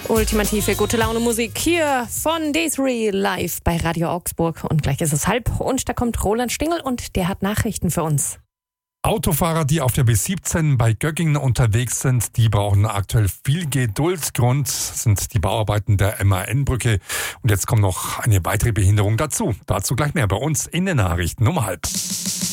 Ultimative gute Laune Musik hier von Day3 live bei Radio Augsburg. Und gleich ist es 12:30 und da kommt Roland Stingel und der hat Nachrichten für uns. Autofahrer, die auf der B17 bei Göggingen unterwegs sind, die brauchen aktuell viel Geduld. Grund sind die Bauarbeiten der MAN-Brücke. Und jetzt kommt noch eine weitere Behinderung dazu. Dazu gleich mehr bei uns in den Nachrichten um 12:30.